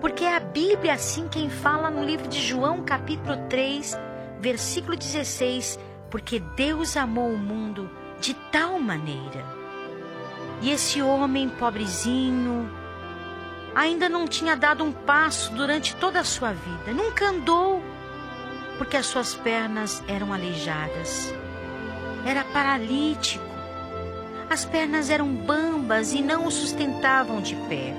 Porque é a Bíblia assim quem fala no livro de João, capítulo 3, versículo 16. Porque Deus amou o mundo de tal maneira. E esse homem pobrezinho ainda não tinha dado um passo durante toda a sua vida. Nunca andou, porque as suas pernas eram aleijadas. Era paralítico. As pernas eram bambas e não o sustentavam de pé.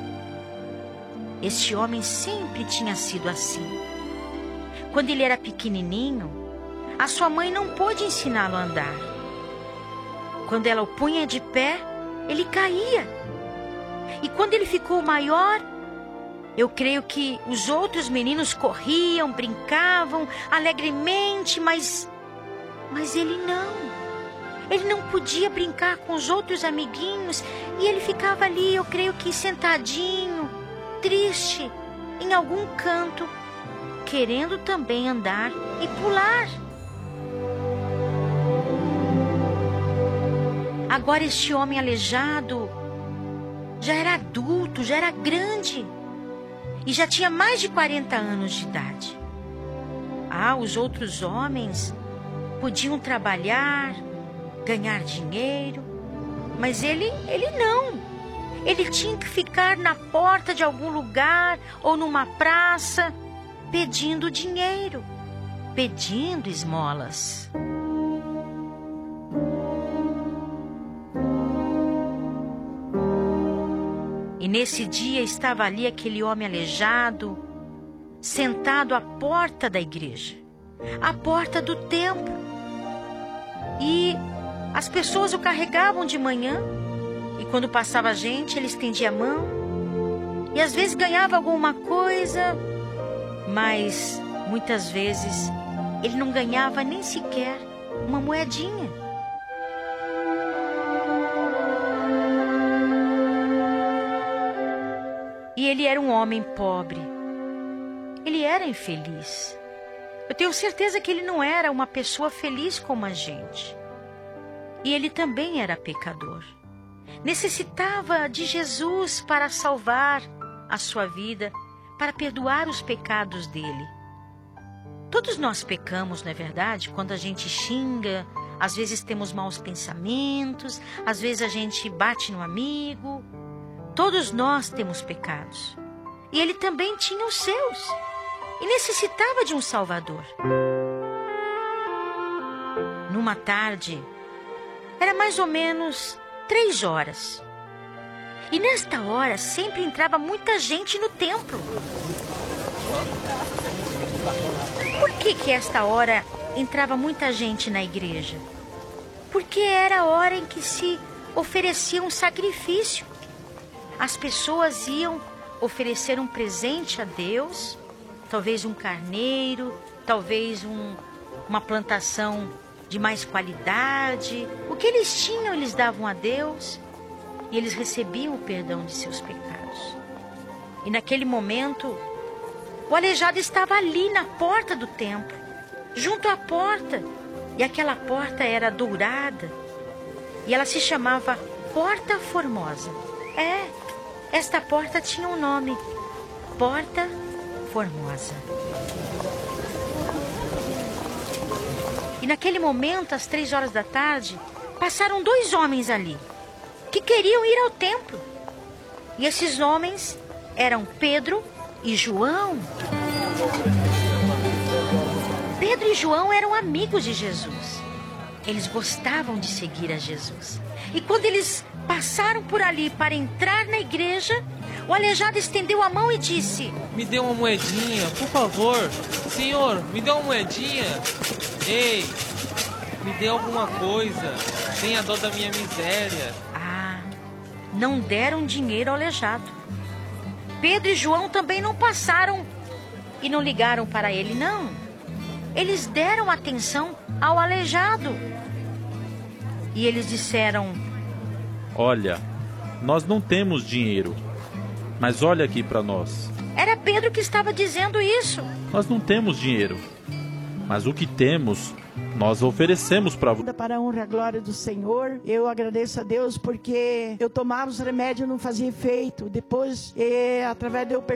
Este homem sempre tinha sido assim. Quando ele era pequenininho, a sua mãe não pôde ensiná-lo a andar. Quando ela o punha de pé, ele caía. E quando ele ficou maior, eu creio que os outros meninos corriam, brincavam alegremente, mas ele não. Ele não podia brincar com os outros amiguinhos e ele ficava ali, eu creio que sentadinho, triste, em algum canto, querendo também andar e pular. Agora este homem aleijado já era adulto, já era grande e já tinha mais de 40 anos de idade. Os outros homens podiam trabalhar, ganhar dinheiro, mas ele não. Ele tinha que ficar na porta de algum lugar ou numa praça pedindo dinheiro, pedindo esmolas. E nesse dia estava ali aquele homem aleijado, sentado à porta da igreja, à porta do templo. E as pessoas o carregavam de manhã, e quando passava gente, ele estendia a mão, e às vezes ganhava alguma coisa, mas muitas vezes ele não ganhava nem sequer uma moedinha. E ele era um homem pobre. Ele era infeliz. Eu tenho certeza que ele não era uma pessoa feliz como a gente. E ele também era pecador. Necessitava de Jesus para salvar a sua vida, para perdoar os pecados dele. Todos nós pecamos, não é verdade? Quando a gente xinga, às vezes temos maus pensamentos, às vezes a gente bate no amigo. Todos nós temos pecados. E ele também tinha os seus. E necessitava de um Salvador. Numa tarde, era mais ou menos 3 horas. E nesta hora sempre entrava muita gente no templo. Por que esta hora entrava muita gente na igreja? Porque era a hora em que se oferecia um sacrifício. As pessoas iam oferecer um presente a Deus, talvez um carneiro, talvez uma plantação de mais qualidade. O que eles tinham, eles davam a Deus e eles recebiam o perdão de seus pecados. E naquele momento, o aleijado estava ali na porta do templo, junto à porta, e aquela porta era dourada e ela se chamava Porta Formosa. Esta porta tinha um nome, Porta Formosa. E naquele momento, às 3 horas da tarde, passaram 2 homens ali, que queriam ir ao templo. E esses homens eram Pedro e João. Pedro e João eram amigos de Jesus. Eles gostavam de seguir a Jesus. E quando eles passaram por ali para entrar na igreja, o aleijado estendeu a mão e disse: Me dê uma moedinha, por favor. Senhor, me dê uma moedinha. Ei, me dê alguma coisa. Tenha dó da minha miséria. Não deram dinheiro ao aleijado. Pedro e João também não passaram e não ligaram para ele, não. Eles deram atenção ao aleijado. E eles disseram: Olha, nós não temos dinheiro, mas olha aqui para nós. Era Pedro que estava dizendo isso. Nós não temos dinheiro, mas o que temos, nós oferecemos para você. Para a honra e a glória do Senhor, eu agradeço a Deus porque eu tomava os remédios e não fazia efeito. Depois, através de eu